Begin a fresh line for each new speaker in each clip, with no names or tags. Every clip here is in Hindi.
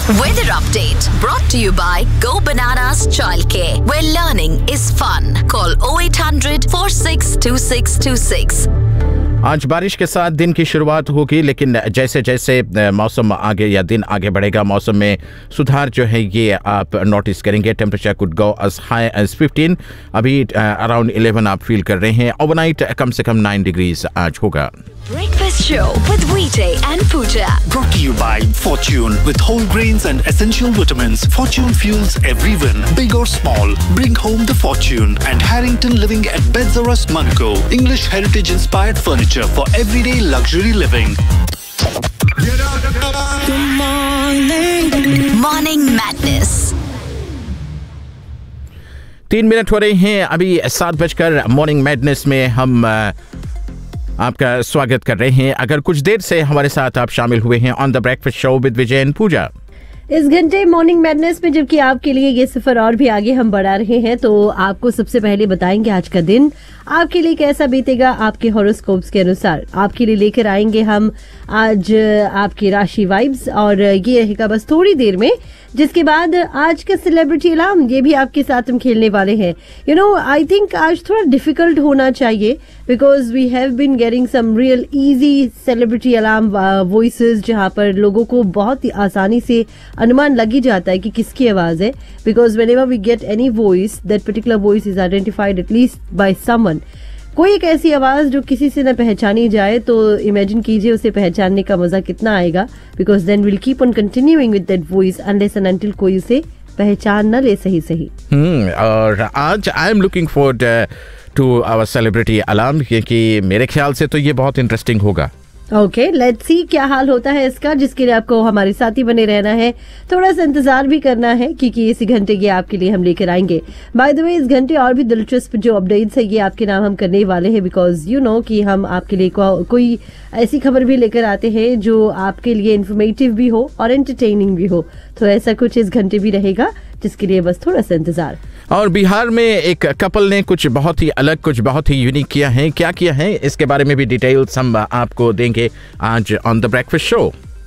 Weather update brought to you by Go Bananas Childcare, where learning is fun. Call 0800 462626.
आज बारिश के साथ दिन की शुरुआत होगी, लेकिन जैसे जैसे मौसम आगे या दिन आगे बढ़ेगा, मौसम में सुधार जो है ये आप नोटिस करेंगे. Temperature could go as high as 15. अभी अराउंड 11 आप फील कर रहे हैं. ओवरनाइट कम से कम 9 डिग्रीज आज होगा.
Breakfast show with Vijay and Pooja.
Brought to you by Fortune. With whole grains and essential vitamins, Fortune fuels every win, big or small. Bring home the Fortune. And Harrington Living at Bedzarus Manco. English heritage-inspired furniture for everyday luxury living.
Good morning. Morning Madness.
3 minute हो रहे हैं अभी 7 बजकर. मॉर्निंग मैडनेस में हम आपका स्वागत कर रहे हैं. अगर कुछ देर से हमारे साथ आप शामिल हुए हैं on the breakfast show with Vijay and पूजा
इस घंटे मॉर्निंग मैडनेस में, जबकि आपके लिए ये सफर और भी आगे हम बढ़ा रहे हैं, तो आपको सबसे पहले बताएंगे आज का दिन आपके लिए कैसा बीतेगा. आपके हॉरोस्कोप्स के अनुसार आपके लिए लेकर आएंगे हम आज आपकी राशि वाइब्स, और ये रहेगा बस थोड़ी देर में, जिसके बाद आज का सेलिब्रिटी अलार्म ये भी आपके साथ हम खेलने वाले हैं. यू नो, आई थिंक आज थोड़ा डिफिकल्ट होना चाहिए, because we have been getting some real easy celebrity alarm voices, जहां पर लोगों को बहुत ही आसानी से अनुमान लग ही जाता है कि किसकी आवाज है. Because when ever we get any voice, that particular voice is identified at least by someone. कोई एक ऐसी आवाज जो किसी से न पहचानी जाए, तो इमेजिन कीजिए उसे पहचानने का मजा कितना आएगा. Because then will keep on continuing with that voice unless and until कोई उसे पहचान न ले सही.
और आज I am looking forward to our celebrity alarm, क्योंकि मेरे ख्याल से तो ये बहुत इंटरेस्टिंग होगा.
ओके, लेट्स सी क्या हाल होता है इसका, जिसके लिए आपको हमारे साथ ही बने रहना है. थोड़ा सा इंतजार भी करना है, क्योंकि इसी घंटे के आपके लिए हम लेकर आएंगे. बाय द वे, इस घंटे और भी दिलचस्प जो अपडेट्स है ये आपके नाम हम करने वाले हैं, बिकॉज यू नो कि हम आपके लिए कोई ऐसी खबर भी लेकर आते हैं जो आपके लिए इन्फॉर्मेटिव भी हो और एंटरटेनिंग भी हो. तो ऐसा कुछ इस घंटे भी रहेगा, जिसके लिए बस थोड़ा सा इंतजार.
और बिहार में एक कपल ने कुछ बहुत ही अलग, कुछ बहुत ही यूनिक किया है. क्या किया है इसके बारे में भी डिटेल्स हम आपको देंगे आज ऑन द ब्रेकफास्ट शो.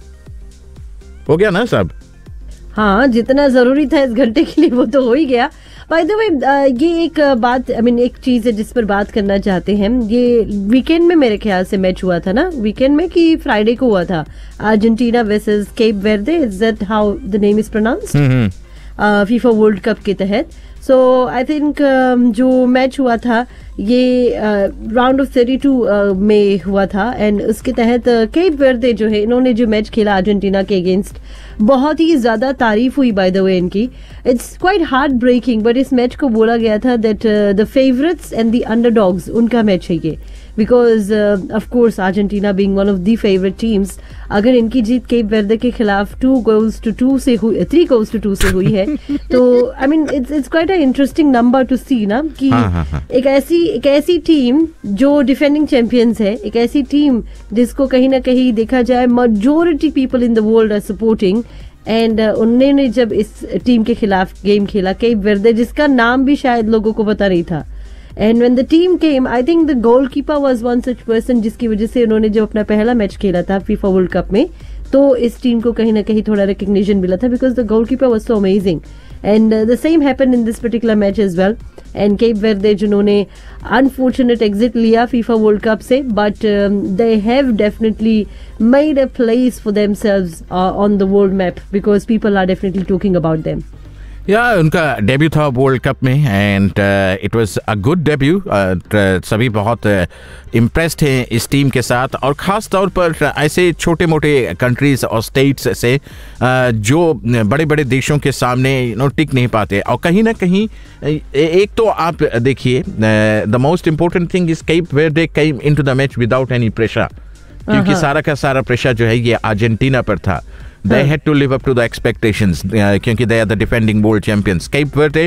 हो गया ना सब?
हाँ, जितना जरूरी था इस घंटे के लिए वो तो हो ही गया. बाय द वे, ये एक बात, एक चीज है जिस पर बात करना चाहते हैं. ये वीकेंड में मेरे ख्याल से मैच हुआ था ना, वीकेंड में कि फ्राइडे को हुआ था, Argentina versus cap वेर्दे. Is that how the name is pronounced? FIFA world cup के तहत. सो आई थिंक जो मैच हुआ था ये राउंड ऑफ 32 में हुआ था, एंड उसके तहत केप वेर्दे जो है, इन्होंने जो मैच खेला अर्जेंटीना के अगेंस्ट, बहुत ही ज्यादा तारीफ हुई बाय द वे इनकी. It's quite heart breaking, but इस मैच को बोला गया था that the favourites and the underdogs, उनका मैच है ये. Because of course Argentina being one of the favourite teams, अगर इनकी जीत केप वेर्दे के खिलाफ 3 goals to 2 से हुई है, तो I mean it's quite a interesting number two सी ना, कि एक ऐसी टीम जो डिफेंडिंग चैंपियंस है, एक ऐसी टीम जिसको कहीं ना कहीं देखा जाए majority people in the world are supporting, and उन्होंने जब इस टीम के खिलाफ गेम खेला, केप वेर्दे, जिसका नाम भी शायद लोगों को पता नहीं था. And when the team came, I think the goalkeeper was one such person जिसकी वजह से उन्होंने जब अपना पहला मैच खेला था फीफा वर्ल्ड कप में, तो इस टीम को कहीं ना कहीं थोड़ा रिकग्निशन मिला था, because the goalkeeper was so amazing. And the same happened in this particular match as well. And cap वेर्दे जिन्होंने अनफॉर्चुनेट एग्जिट लिया फीफा वर्ल्ड कप से, but they have definitely made a place for themselves on the world map, because people are definitely talking about them.
या उनका डेब्यू था वर्ल्ड कप में, and it was a good debut. सभी बहुत इम्प्रेस्ड हैं इस टीम के साथ, और ख़ास तौर पर ऐसे छोटे मोटे कंट्रीज और स्टेट्स से जो बड़े बड़े देशों के सामने टिक नहीं पाते. और कहीं ना कहीं एक तो आप देखिए, the most important thing is cap वेर्दे came into the match without any pressure, क्योंकि सारा का सारा प्रेशर जो है ये अर्जेंटीना पर था. They had to live up to the expectations, क्योंकि they are the defending world champions. Cape Verde,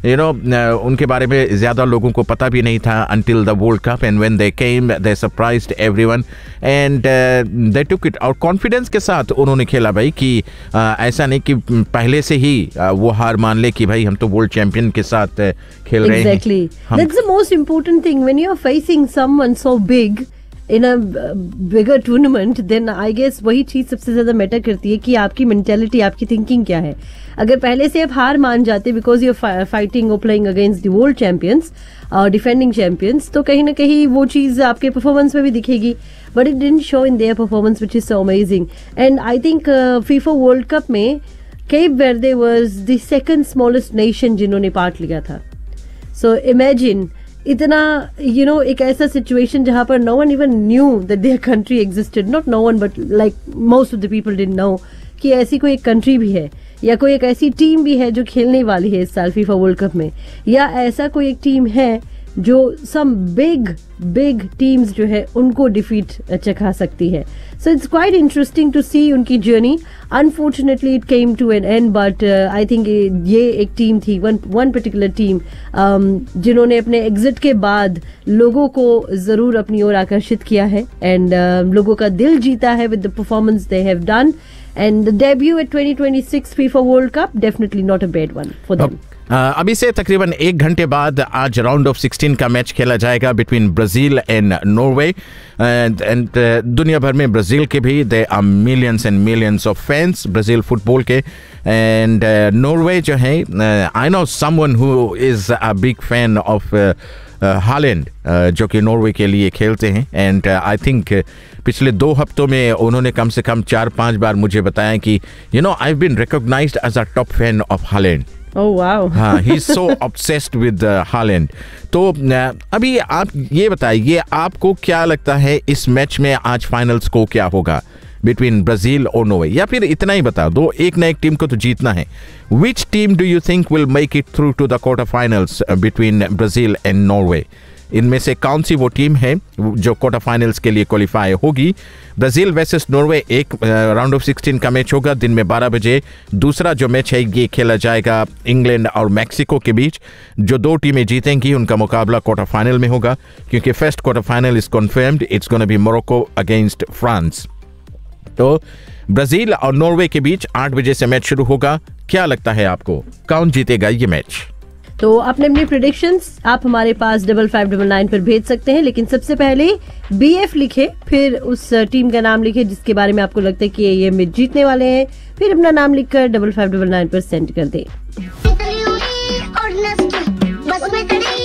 उनके बारे में ज़्यादा लोगों को पता भी नहीं था until the World Cup, and when they came, they surprised everyone, and they took it. और confidence के साथ उन्होंने खेला भाई, कि ऐसा नहीं कि पहले से ही वो हार मान ले कि भाई हम तो world champion के साथ खेल रहे हैं.
Exactly. That's the most important thing when you are facing someone so big. In a bigger tournament, then I guess वही चीज सबसे ज्यादा मैटर करती है कि आपकी मेंटेलिटी, आपकी थिंकिंग क्या है. अगर पहले से आप हार मान जाते बिकॉज यू आर फाइटिंग और playing against the world champions और डिफेंडिंग चैंपियंस, तो कहीं ना कहीं वो चीज आपके परफॉर्मेंस में भी दिखेगी. But it didn't show in their performance which is so amazing. And I think FIFA world cup में cap Varde was the second smallest nation जिन्होंने पार्ट लिया था. सो इमेजिन इतना एक ऐसा सिचुएशन जहां पर no one even knew that their country existed. Not know one but like most of the people didn't know कि ऐसी कोई एक कंट्री भी है या कोई एक ऐसी टीम भी है जो खेलने वाली है इस साल फीफा वर्ल्ड कप में, या ऐसा कोई एक टीम है जो सम बिग टीम्स जो है उनको डिफीट चखा सकती है. So it's quite interesting to सी उनकी journey. Unfortunately it came to N and, but I think ये एक टीम थी, वन पर्टिकुलर टीम जिन्होंने अपने एग्जिट के बाद लोगों को जरूर अपनी ओर आकर्षित किया है एंड लोगों का दिल जीता है with the performance they have done. And the debut at 2026 FIFA World Cup, definitely not a bad one for them.
अभी से तकरीबन 1 घंटे बाद आज राउंड ऑफ 16 का मैच खेला जाएगा between Brazil and Norway. And दुनिया भर में ब्राजील के भी they are millions and millions of fans Brazil football के. एंड नॉर्वे जो है, I know someone who is a big fan of Holland जो कि नॉर्वे के लिए खेलते हैं. एंड आई थिंक पिछले 2 हफ्तों में उन्होंने कम से कम 4-5 बार मुझे बताया कि I have been recognised as a top fan of Holland.
Oh wow.
हाँ, he is so obsessed with Holland. तो अभी आप ये बताइए, आपको क्या लगता है इस मैच में आज फाइनल स्कोर क्या होगा बिटवीन ब्राजील और नॉर्वे? या फिर इतना ही बता दो, एक ना एक टीम को तो जीतना है. Which team do you think will make it through to the quarter finals between Brazil and Norway? इनमें से कौन सी वो टीम है जो क्वार्टर फाइनल्स के लिए क्वालिफाई होगी? ब्राजील वर्सेस नॉर्वे एक राउंड ऑफ 16 का मैच होगा दिन में 12 बजे. दूसरा जो मैच है ये खेला जाएगा इंग्लैंड और मैक्सिको के बीच. जो 2 टीमें जीतेंगी उनका मुकाबला क्वार्टर फाइनल में होगा, क्योंकि first quarter final is confirmed. It's gonna be Morocco against France. तो ब्राजील और नॉर्वे के बीच 8 बजे से मैच शुरू होगा. क्या लगता है आपको, कौन जीतेगा ये मैच?
तो आपने अपनी प्रेडिक्शंस आप हमारे पास 5599 पर भेज सकते हैं, लेकिन सबसे पहले BF लिखे, फिर उस टीम का नाम लिखे जिसके बारे में आपको लगता है कि ये मैच जीतने वाले हैं, फिर अपना नाम लिखकर 5599 पर सेंड कर दें.